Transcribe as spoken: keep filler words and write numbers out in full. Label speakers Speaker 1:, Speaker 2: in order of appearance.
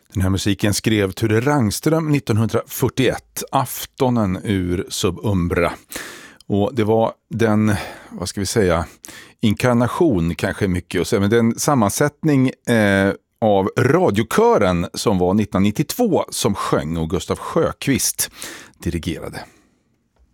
Speaker 1: Den här musiken skrev Ture Rangström nittonhundrafyrtioett, Aftonen ur Subumbra. Och det var den, vad ska vi säga, inkarnation kanske mycket att säga, men den sammansättning eh, av radiokören som var nittonhundranittiotvå som sjöng och Gustaf Sjökvist dirigerade.